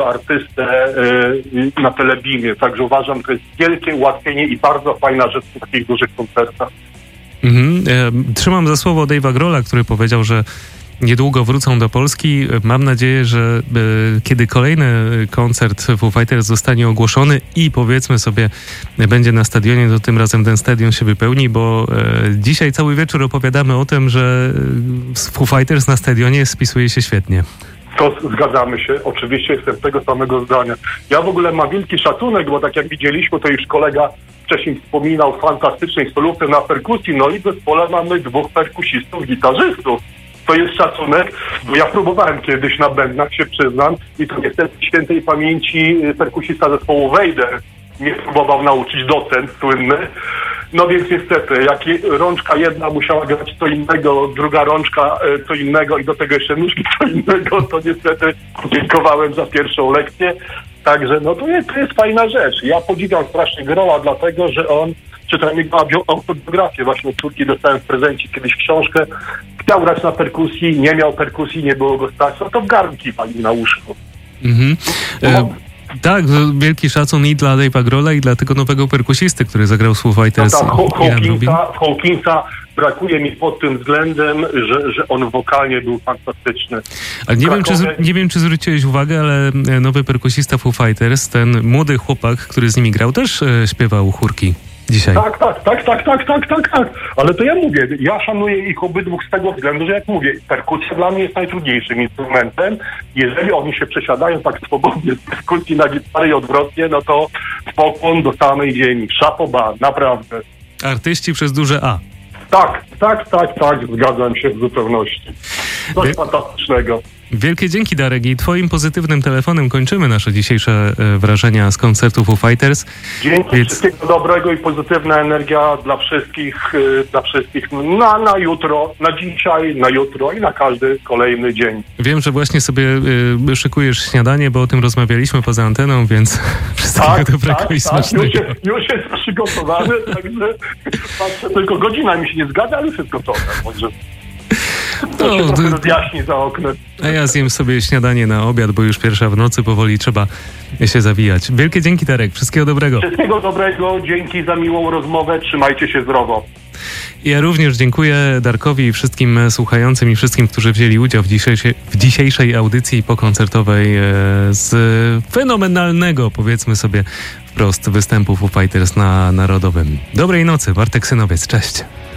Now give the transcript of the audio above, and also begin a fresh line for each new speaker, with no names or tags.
artystę na Telebimie. Także uważam, że to jest wielkie ułatwienie i bardzo fajna rzecz w takich dużych koncertach.
Trzymam za słowo Dave'a Grohla, który powiedział, że niedługo wrócą do Polski. Mam nadzieję, że kiedy kolejny koncert Foo Fighters zostanie ogłoszony i powiedzmy sobie będzie na stadionie, to tym razem ten stadion się wypełni, bo dzisiaj cały wieczór opowiadamy o tym, że Foo Fighters na stadionie spisuje się świetnie.
To zgadzamy się. Oczywiście jestem tego samego zdania. Ja w ogóle mam wielki szacunek, bo tak jak widzieliśmy, to już kolega wcześniej wspominał fantastycznej solówce na perkusji, no i w zespole mamy 2 perkusistów, gitarzystów. To jest szacunek, bo ja próbowałem kiedyś na bębnach, się przyznam, i to niestety świętej pamięci perkusista zespołu Vader mnie próbował nauczyć, docent słynny. No więc niestety, jak rączka jedna musiała grać co innego, druga rączka co innego i do tego jeszcze nóżki co innego, to niestety podziękowałem za pierwszą lekcję. Także no to jest fajna rzecz. Ja podziwiam strasznie Grohla, dlatego że on, czytałem jego autobiografię, właśnie od córki dostałem w prezencie kiedyś książkę, chciał grać na perkusji, nie miał perkusji, nie było go stać, no to w garnki pani na łóżku.
Tak, wielki szacun i dla Dave'a Grohla, i dla tego nowego perkusisty, który zagrał Foo Fighters.
Hawkinsa brakuje mi pod tym względem, że on wokalnie był fantastyczny.
Ale nie wiem, czy zwróciłeś uwagę, ale nowy perkusista Foo Fighters, ten młody chłopak, który z nimi grał, też śpiewał chórki dzisiaj. Tak.
Ale to ja mówię, ja szanuję ich obydwu z tego względu, że jak mówię, perkusja dla mnie jest najtrudniejszym instrumentem. Jeżeli oni się przesiadają tak swobodnie z perkusji na gitarę i odwrotnie, no to pokłon do samej ziemi. Chapeau, naprawdę.
Artyści przez duże A.
Tak, zgadzam się w zupełności. Coś fantastycznego.
Wielkie dzięki, Darek, i twoim pozytywnym telefonem kończymy nasze dzisiejsze wrażenia z koncertu Foo Fighters.
Dzięki, wszystkiego dobrego i pozytywna energia dla wszystkich na jutro, na dzisiaj, na jutro i na każdy kolejny dzień.
Wiem, że właśnie sobie szykujesz śniadanie, bo o tym rozmawialiśmy poza anteną, więc wszystkiego dobrego i smacznego.
Już jest przygotowany, także patrzę, tylko godzina mi się nie zgadza, ale już jest gotowe. Może to się trochę rozjaśni za oknem.
A ja zjem sobie śniadanie na obiad, bo już 1:00 w nocy, powoli trzeba się zawijać. Wielkie dzięki, Darek. Wszystkiego dobrego.
Wszystkiego dobrego. Dzięki za miłą rozmowę. Trzymajcie się zdrowo.
Ja również dziękuję Darkowi i wszystkim słuchającym i wszystkim, którzy wzięli udział w dzisiejszej audycji pokoncertowej z fenomenalnego, powiedzmy sobie wprost, występu Foo Fighters na Narodowym. Dobrej nocy, Bartek Synowiec. Cześć.